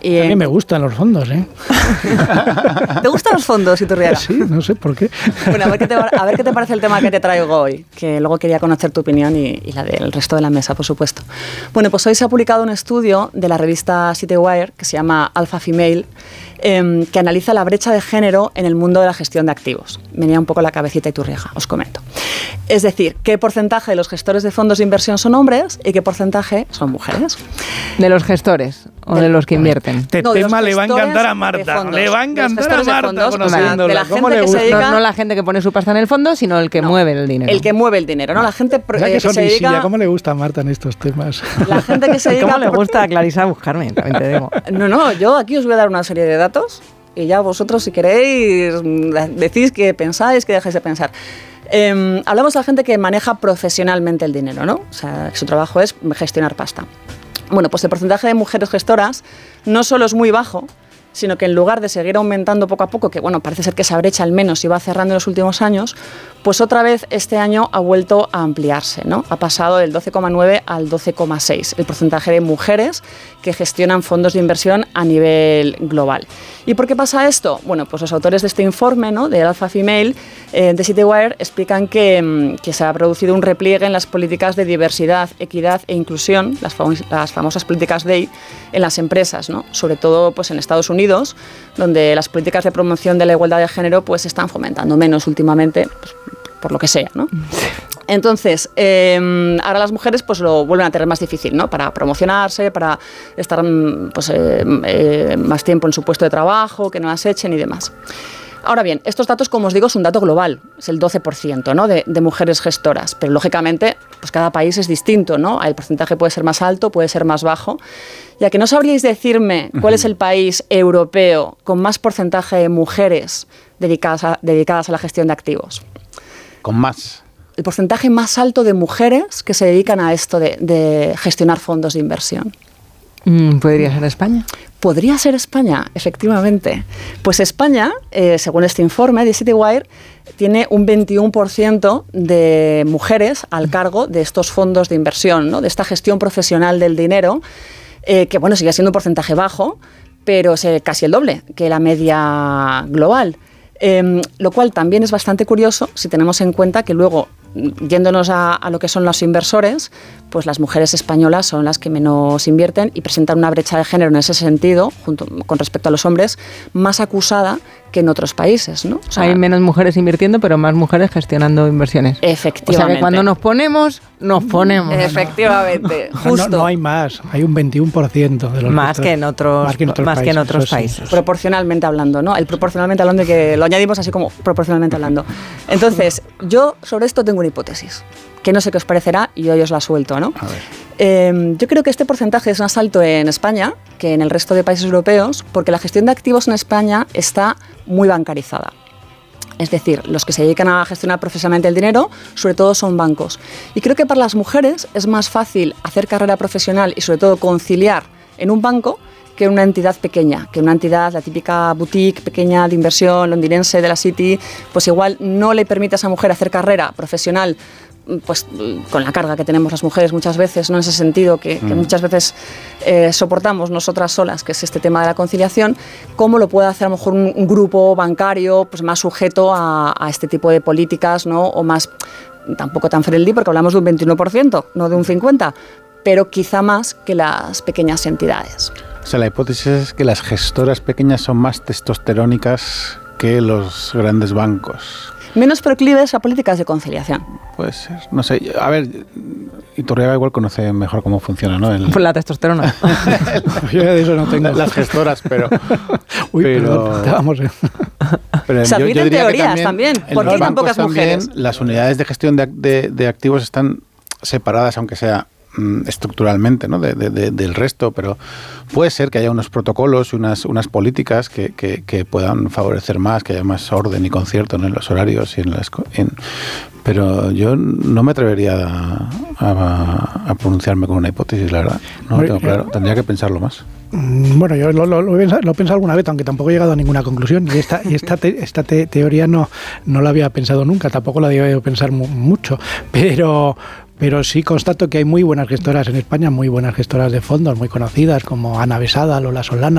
Y a mí me gustan los fondos, ¿eh? ¿Te gustan los fondos, Iturriaga? Sí, no sé por qué. Bueno, a ver qué te parece el tema que te traigo hoy, que luego quería conocer tu opinión y la del resto de la mesa, por supuesto. Bueno, pues hoy se ha publicado un estudio de la revista CityWire que se llama Alpha Female, que analiza la brecha de género en el mundo de la gestión de activos. Venía un poco la cabecita Iturriaga, os comento. Es decir, qué porcentaje de los gestores de fondos de inversión son hombres y qué porcentaje son mujeres. ¿De los gestores o de los que invierten? Este tema le va a encantar a Marta. Le va a encantar a Marta conociéndola. De la gente que se dedica... No la gente que pone su pasta en el fondo, sino el que mueve el dinero. El que mueve el dinero, ¿no? La gente que se dedica... ¿Cómo le gusta a Marta en estos temas? La gente que se dedica... ¿Cómo le gusta a Clarisa buscarme? También te digo. No, yo aquí os voy a dar una serie de datos y ya vosotros, si queréis, decís que pensáis, que dejáis de pensar. Hablamos de la gente que maneja profesionalmente el dinero, ¿no? O sea, su trabajo es gestionar pasta. Bueno, pues el porcentaje de mujeres gestoras no solo es muy bajo, sino que en lugar de seguir aumentando poco a poco, que bueno, parece ser que esa brecha al menos iba cerrando en los últimos años, pues otra vez este año ha vuelto a ampliarse, ¿no? Ha pasado del 12,9 al 12,6 el porcentaje de mujeres que gestionan fondos de inversión a nivel global. ¿Y por qué pasa esto? Bueno, pues los autores de este informe, ¿no?, de Alpha Female, de CityWire, explican que se ha producido un repliegue en las políticas de diversidad, equidad e inclusión, las famosas políticas DEI, en las empresas, ¿no? Sobre todo pues en Estados Unidos, donde las políticas de promoción de la igualdad de género pues se están fomentando menos últimamente, pues, por lo que sea, ¿no? Entonces, ahora las mujeres pues lo vuelven a tener más difícil, ¿no? Para promocionarse, para estar pues, más tiempo en su puesto de trabajo, que no las echen y demás. Ahora bien, estos datos, como os digo, es un dato global, es el 12%, ¿no?, de mujeres gestoras, pero lógicamente pues cada país es distinto, ¿no? El porcentaje puede ser más alto, puede ser más bajo. Ya que no sabríais decirme cuál es el país europeo con más porcentaje de mujeres dedicadas a la gestión de activos. ¿Con más? El porcentaje más alto de mujeres que se dedican a esto de gestionar fondos de inversión. ¿Podría ser España? Podría ser España, efectivamente. Pues España, según este informe de CityWire, tiene un 21% de mujeres al cargo de estos fondos de inversión, ¿no?, de esta gestión profesional del dinero, que bueno, sigue siendo un porcentaje bajo, pero es casi el doble que la media global. Lo cual también es bastante curioso si tenemos en cuenta que luego, yéndonos a lo que son los inversores, pues las mujeres españolas son las que menos invierten y presentan una brecha de género en ese sentido, con respecto a los hombres, más acusada que en otros países, ¿no? O sea, hay menos mujeres invirtiendo, pero más mujeres gestionando inversiones. Efectivamente. O sea que cuando nos ponemos. Efectivamente, justo. No hay más, hay un 21% de los más que en otros países. Proporcionalmente hablando, ¿no? El proporcionalmente hablando, que lo añadimos así como proporcionalmente hablando. Entonces, yo sobre esto tengo una hipótesis, que no sé qué os parecerá y hoy os la suelto, ¿no? A ver. Yo creo que este porcentaje es más alto en España que en el resto de países europeos, porque la gestión de activos en España está muy bancarizada. Es decir, los que se dedican a gestionar profesionalmente el dinero, sobre todo son bancos. Y creo que para las mujeres es más fácil hacer carrera profesional y sobre todo conciliar en un banco que en una entidad pequeña, que una entidad, la típica boutique pequeña de inversión londinense de la City, pues igual no le permite a esa mujer hacer carrera profesional, pues con la carga que tenemos las mujeres muchas veces, no en ese sentido que muchas veces soportamos nosotras solas, que es este tema de la conciliación, cómo lo puede hacer a lo mejor un grupo bancario pues más sujeto a este tipo de políticas, ¿no? O más, tampoco tan friendly, porque hablamos de un 21%, no de un 50%, pero quizá más que las pequeñas entidades. O sea, la hipótesis es que las gestoras pequeñas son más testosterónicas que los grandes bancos. Menos proclives a políticas de conciliación. Puede ser, no sé. A ver, Iturriaga igual conoce mejor cómo funciona, ¿no? La testosterona. Yo de eso no tengo. Las gestoras, pero... Uy, perdón, vamos. Pero se admiten teorías también. ¿Por qué tan pocas mujeres? Las unidades de gestión de activos están separadas, aunque sea estructuralmente, ¿no? del resto, pero puede ser que haya unos protocolos y unas políticas que puedan favorecer más, que haya más orden y concierto, ¿no?, en los horarios y pero yo no me atrevería a pronunciarme con una hipótesis, la verdad. No lo tengo claro. Tendría que pensarlo más. Bueno, yo lo he pensado alguna vez, aunque tampoco he llegado a ninguna conclusión. Y esta teoría no la había pensado nunca, tampoco la había pensar mucho, pero sí constato que hay muy buenas gestoras en España, muy buenas gestoras de fondos, muy conocidas, como Ana Besada, Lola Solana,